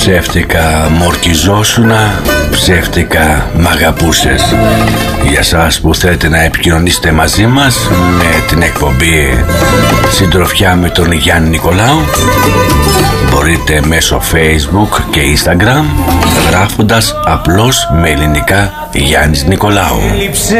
Ψεύτικα μορκιζόσουνα, ψεύτικα μ' αγαπούσες. Για σας που θέλετε να επικοινωνήσετε μαζί μας με την εκπομπή Συντροφιά με τον Γιάννη Νικολάου, μπορείτε μέσω Facebook και Instagram, γράφοντας απλώς με ελληνικά Γιάννης Νικολάου.